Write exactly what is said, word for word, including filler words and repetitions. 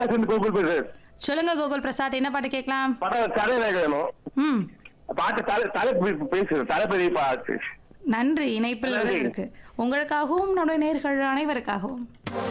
Google பேசுறேன். சொல்லுங்க கோகுல் பிரசாத், என்ன பாட்டு கேட்கலாம்? படம் தலைநாயகன் வேணும். ம் பாட்டு தலை தலை பேசுறேன். தளபதி பாட்டு. நன்றி இணைப்பில் நன்றி. இருக்கு. உங்களுக்காகவும் நம்முடைய நேர்கள் அனைவருக்காகவும்